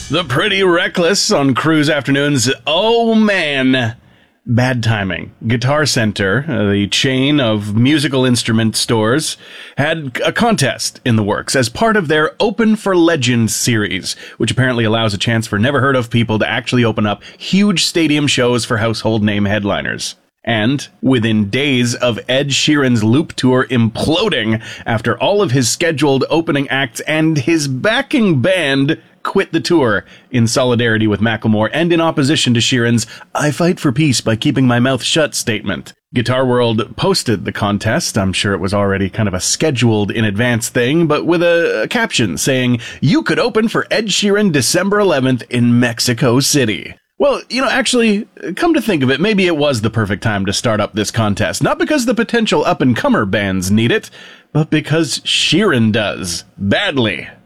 The Pretty Reckless on Cruise Afternoons. Oh, man. Bad timing. Guitar Center, the chain of musical instrument stores, had a contest in the works as part of their Open for Legends series, which apparently allows a chance for never-heard-of people to actually open up huge stadium shows for household name headliners. And within days of Ed Sheeran's Loop tour imploding after all of his scheduled opening acts and his backing band quit the tour in solidarity with Macklemore and in opposition to Sheeran's "I fight for peace by keeping my mouth shut" statement. Guitar World posted the contest. I'm sure it was already kind of a scheduled in advance thing, but with a caption saying, "You could open for Ed Sheeran December 11th in Mexico City." Well, actually, come to think of it, maybe it was the perfect time to start up this contest. Not because the potential up-and-comer bands need it, but because Sheeran does. Badly.